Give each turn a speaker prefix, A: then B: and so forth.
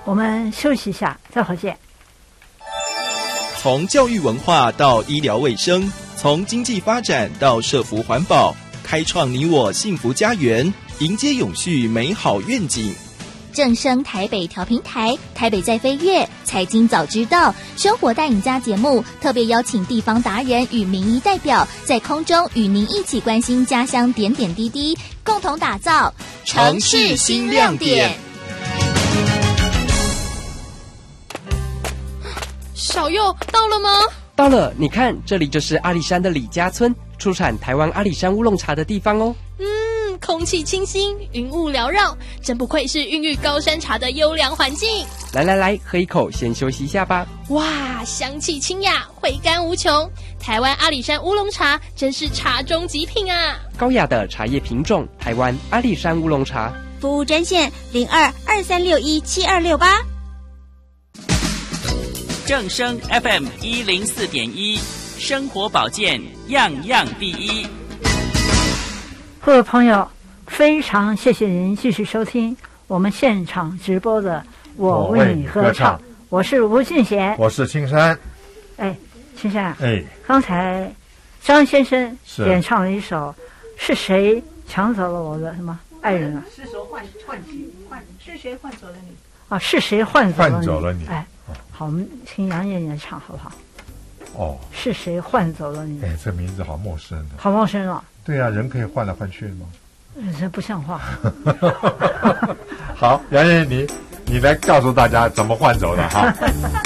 A: 我们休息一下，再会见。
B: 从教育文化到医疗卫生，从经济发展到社福环保，开创你我幸福家园，迎接永续美好愿景。
C: 正声台北调频台，台北在飞跃，财经早知道，生活带引家节目特别邀请地方达人与民意代表，在空中与您一起关心家乡点点滴滴，共同打造
B: 城市新亮点。
D: 小佑到了吗？
E: 到了，你看，这里就是阿里山的李家村，出产台湾阿里山乌龙茶的地方哦。
D: 空气清新，云雾缭绕，真不愧是孕育高山茶的优良环境。
E: 来，喝一口，先休息一下吧。
D: 哇，香气清雅，回甘无穷。台湾阿里山乌龙茶真是茶中极品啊！
E: 高雅的茶叶品种，台湾阿里山乌龙茶。
F: 服务专线02-2361-7268。
G: 正声 FM 104.1，生活保健样样第一。
A: 各位朋友，非常谢谢您继续收听我们现场直播的我为你歌唱，我是吴俊贤，
H: 我是青山。
A: 青山，刚才张先生演唱了一首是谁抢走了我的什么爱人啊？
I: 是谁换走了你？
A: 啊，是谁换走了你？好，我们请杨艳来唱好不好？是谁换走了你？
H: 这名字好陌生的，
A: 好陌生啊！
H: 对啊，人可以换来换去吗？
A: 这不像话。
H: 好，杨艳，你来告诉大家怎么换走的哈。